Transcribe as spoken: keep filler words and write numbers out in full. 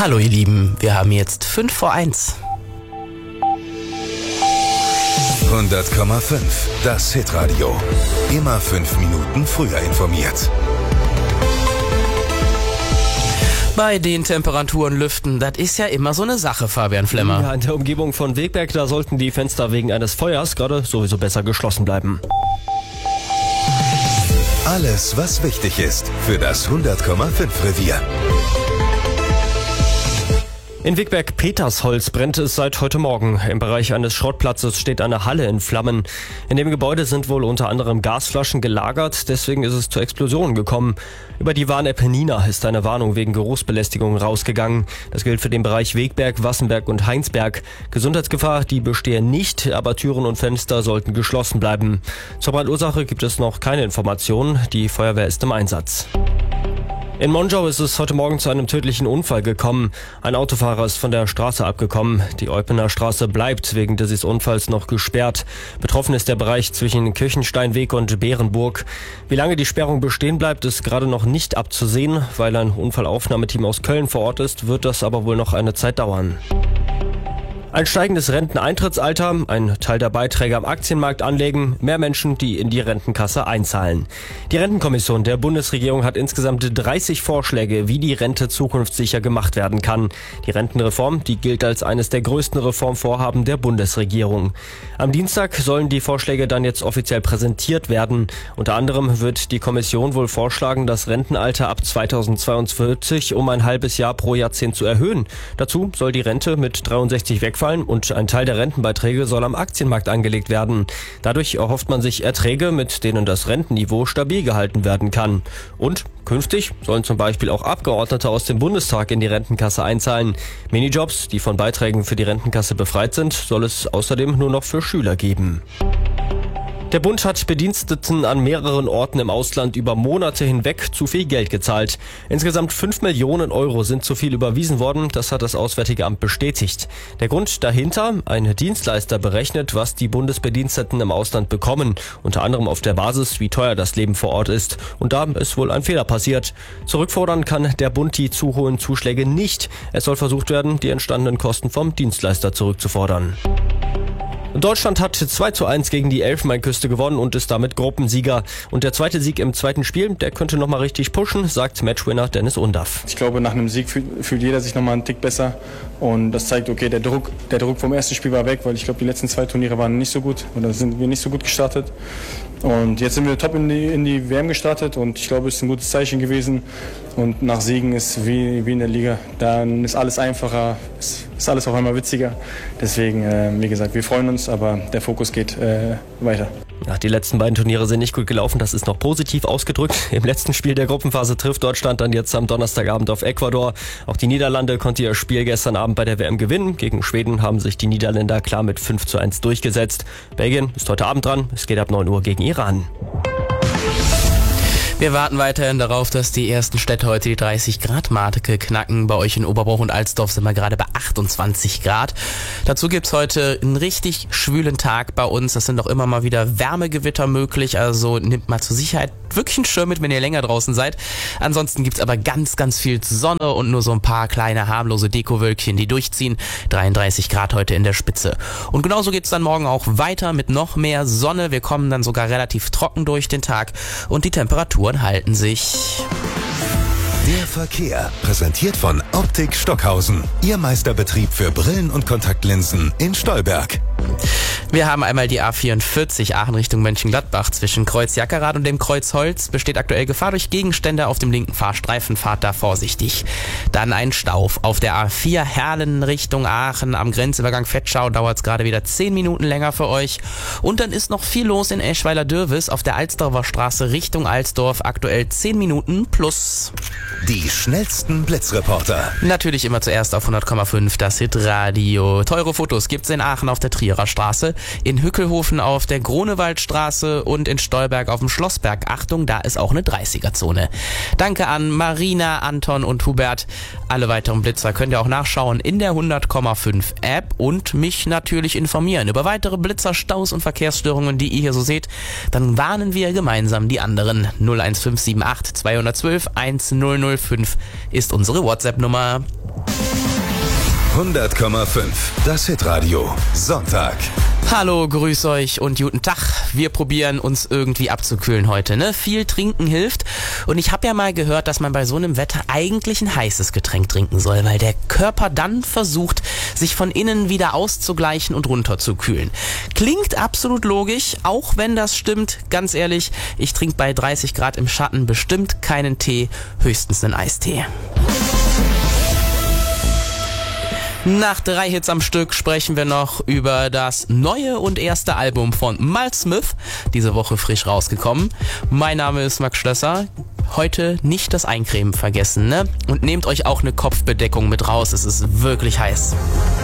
Hallo ihr Lieben, wir haben jetzt fünf vor eins. hundert Komma fünf, das Hitradio. Immer fünf Minuten früher informiert. Bei den Temperaturen lüften, das ist ja immer so eine Sache, Fabian Flemmer. Ja, in der Umgebung von Wegberg, da sollten die Fenster wegen eines Feuers gerade sowieso besser geschlossen bleiben. Alles, was wichtig ist für das hundert Komma fünf Revier. In Wegberg-Petersholz brennt es seit heute Morgen. Im Bereich eines Schrottplatzes steht eine Halle in Flammen. In dem Gebäude sind wohl unter anderem Gasflaschen gelagert, deswegen ist es zur Explosion gekommen. Über die Warn-App Nina ist eine Warnung wegen Geruchsbelästigung rausgegangen. Das gilt für den Bereich Wegberg, Wassenberg und Heinsberg. Gesundheitsgefahr, die bestehe nicht, aber Türen und Fenster sollten geschlossen bleiben. Zur Brandursache gibt es noch keine Informationen. Die Feuerwehr ist im Einsatz. In Monschau ist es heute Morgen zu einem tödlichen Unfall gekommen. Ein Autofahrer ist von der Straße abgekommen. Die Eupener Straße bleibt wegen dieses Unfalls noch gesperrt. Betroffen ist der Bereich zwischen Kirchensteinweg und Bärenburg. Wie lange die Sperrung bestehen bleibt, ist gerade noch nicht abzusehen. Weil ein Unfallaufnahmeteam aus Köln vor Ort ist, wird das aber wohl noch eine Zeit dauern. Ein steigendes Renteneintrittsalter, ein Teil der Beiträge am Aktienmarkt anlegen, mehr Menschen, die in die Rentenkasse einzahlen. Die Rentenkommission der Bundesregierung hat insgesamt dreißig Vorschläge, wie die Rente zukunftssicher gemacht werden kann. Die Rentenreform, die gilt als eines der größten Reformvorhaben der Bundesregierung. Am Dienstag sollen die Vorschläge dann jetzt offiziell präsentiert werden. Unter anderem wird die Kommission wohl vorschlagen, das Rentenalter ab zweitausendzweiundvierzig um ein halbes Jahr pro Jahrzehnt zu erhöhen. Dazu soll die Rente mit dreiundsechzig wegfallen und ein Teil der Rentenbeiträge soll am Aktienmarkt angelegt werden. Dadurch erhofft man sich Erträge, mit denen das Rentenniveau stabil gehalten werden kann. Und künftig sollen zum Beispiel auch Abgeordnete aus dem Bundestag in die Rentenkasse einzahlen. Minijobs, die von Beiträgen für die Rentenkasse befreit sind, soll es außerdem nur noch für Schüler geben. Der Bund hat Bediensteten an mehreren Orten im Ausland über Monate hinweg zu viel Geld gezahlt. Insgesamt fünf Millionen Euro sind zu viel überwiesen worden, das hat das Auswärtige Amt bestätigt. Der Grund dahinter: ein Dienstleister berechnet, was die Bundesbediensteten im Ausland bekommen, unter anderem auf der Basis, wie teuer das Leben vor Ort ist. Und da ist wohl ein Fehler passiert. Zurückfordern kann der Bund die zu hohen Zuschläge nicht. Es soll versucht werden, die entstandenen Kosten vom Dienstleister zurückzufordern. Deutschland hat zwei zu eins gegen die Elfenbeinküste gewonnen und ist damit Gruppensieger. Und der zweite Sieg im zweiten Spiel, der könnte nochmal richtig pushen, sagt Matchwinner Dennis Undaff. Ich glaube, nach einem Sieg fühlt, fühlt jeder sich nochmal einen Tick besser. Und das zeigt, okay, der Druck, der Druck vom ersten Spiel war weg, weil ich glaube, die letzten zwei Turniere waren nicht so gut. Oder sind wir nicht so gut gestartet. Und jetzt sind wir top in die, in die W M gestartet und ich glaube, es ist ein gutes Zeichen gewesen. Und nach Siegen ist wie, wie in der Liga, dann ist alles einfacher, ist, ist alles auf einmal witziger. Deswegen, äh, wie gesagt, wir freuen uns, aber der Fokus geht äh, weiter. Ja, die letzten beiden Turniere sind nicht gut gelaufen, das ist noch positiv ausgedrückt. Im letzten Spiel der Gruppenphase trifft Deutschland dann jetzt am Donnerstagabend auf Ecuador. Auch die Niederlande konnte ihr Spiel gestern Abend bei der W M gewinnen. Gegen Schweden haben sich die Niederländer klar mit fünf zu eins durchgesetzt. Belgien ist heute Abend dran, es geht ab neun Uhr gegen Iran. Wir warten weiterhin darauf, dass die ersten Städte heute die dreißig Grad Marke knacken. Bei euch in Oberbruch und Alsdorf sind wir gerade bei achtundzwanzig Grad. Dazu gibt's heute einen richtig schwülen Tag bei uns. Das sind auch immer mal wieder Wärmegewitter möglich. Also nehmt mal zur Sicherheit wirklich einen Schirm mit, wenn ihr länger draußen seid. Ansonsten gibt's aber ganz, ganz viel Sonne und nur so ein paar kleine harmlose Dekowölkchen, die durchziehen. dreiunddreißig Grad heute in der Spitze. Und genauso geht's dann morgen auch weiter mit noch mehr Sonne. Wir kommen dann sogar relativ trocken durch den Tag und die Temperaturen halten sich. Der Verkehr, präsentiert von Optik Stockhausen. Ihr Meisterbetrieb für Brillen und Kontaktlinsen in Stolberg. Wir haben einmal die A vierundvierzig Aachen Richtung Mönchengladbach. Zwischen Kreuz Jackerath und dem Kreuz Holz besteht aktuell Gefahr durch Gegenstände auf dem linken Fahrstreifen. Fahrt da vorsichtig. Dann ein Stau auf der A vier Herlen Richtung Aachen. Am Grenzübergang Vetschau dauert es gerade wieder zehn Minuten länger für euch. Und dann ist noch viel los in Eschweiler-Dürwes auf der Alsdorfer Straße Richtung Alsdorf. Aktuell zehn Minuten plus. Die schnellsten Blitzreporter. Natürlich immer zuerst auf hundert Komma fünf das Hitradio. Teure Fotos gibt's in Aachen auf der Trierer Straße, in Hückelhofen auf der Grunewaldstraße und in Stolberg auf dem Schlossberg. Achtung, da ist auch eine dreißiger-Zone. Danke an Marina, Anton und Hubert. Alle weiteren Blitzer könnt ihr auch nachschauen in der hundert Komma fünf App und mich natürlich informieren über weitere Blitzer, Staus und Verkehrsstörungen, die ihr hier so seht. Dann warnen wir gemeinsam die anderen. null eins fünf sieben acht zwei eins zwei eins null null fünf ist unsere WhatsApp-Nummer. hundert Komma fünf. Das Hitradio. Sonntag. Hallo, grüß euch und guten Tag. Wir probieren uns irgendwie abzukühlen heute, ne? Viel trinken hilft. Und ich habe ja mal gehört, dass man bei so einem Wetter eigentlich ein heißes Getränk trinken soll, weil der Körper dann versucht, sich von innen wieder auszugleichen und runterzukühlen. Klingt absolut logisch, auch wenn das stimmt. Ganz ehrlich, ich trinke bei dreißig Grad im Schatten bestimmt keinen Tee, höchstens einen Eistee. Nach drei Hits am Stück sprechen wir noch über das neue und erste Album von Mal Smith, diese Woche frisch rausgekommen. Mein Name ist Max Schlösser. Heute nicht das Eincremen vergessen, ne? Und nehmt euch auch eine Kopfbedeckung mit raus, es ist wirklich heiß.